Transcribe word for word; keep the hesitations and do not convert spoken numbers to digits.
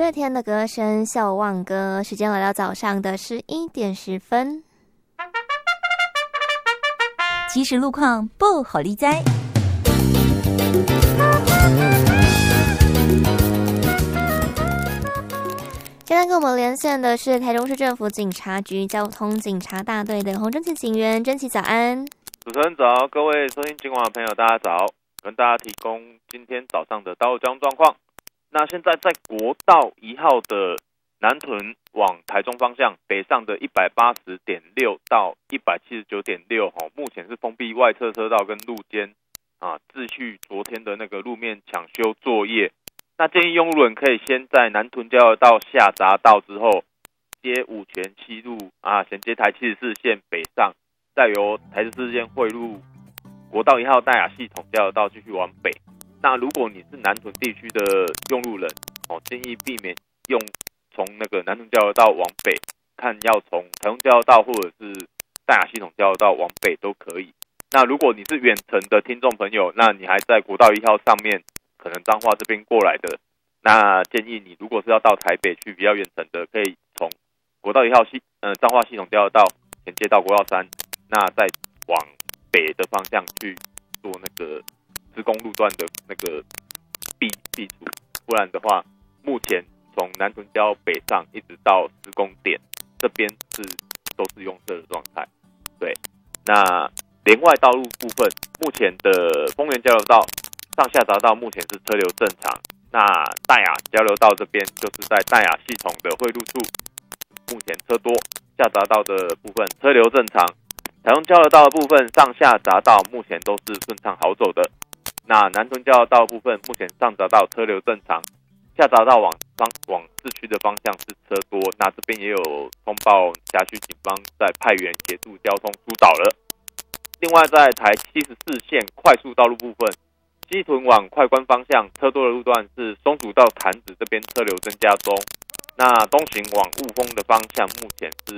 月天的歌声笑忘歌，时间来到早上的十一点十分。 即时路况不好利哉。 现在跟我们连线的是台中市政府警察局交通警察大队的洪真奇警员，真奇早安。 主持人早，各位收听警广的朋友大家早，跟大家提供今天早上的道路交通状况。那现在在国道一号的南屯往台中方向北上的 一百八十点六 到 一百七十九点六， 目前是封闭外侧车道跟路肩啊，继续昨天的那个路面抢修作业。那建议用路人可以先在南屯交流道下匝道之后，接五权西路啊，衔接台七十四线北上，再由台十四线汇入国道一号淡雅系统交流道继续往北。那如果你是南屯地区的用路人，哦，建议避免用从那个南屯交流道往北，看要从台中交流道或者是淡雅系统交流道往北都可以。那如果你是远程的听众朋友，那你还在国道一号上面，可能彰化这边过来的，那建议你如果是要到台北去比较远程的，可以从国道一号系呃彰化系统交流道衔接到国道三，那再往北的方向去做那个施工路段的那个避避除，不然的话，目前从南屯交北上一直到施工点这边是都是拥塞的状态。对，那连外道路部分，目前的丰原交流道上下匝道目前是车流正常，那淡雅交流道这边就是在淡雅系统的汇入处，目前车多，下匝道的部分车流正常，台中交流道的部分上下匝道目前都是顺畅好走的。那南屯交流道的部分，目前上匝道车流正常，下匝道往方往市区的方向是车多，那这边也有通报辖区警方在派员协助交通疏导了。另外在台七十四线快速道路部分，西屯往快关方向车多的路段是松竹到潭子这边车流增加中，那东行往雾峰的方向目前是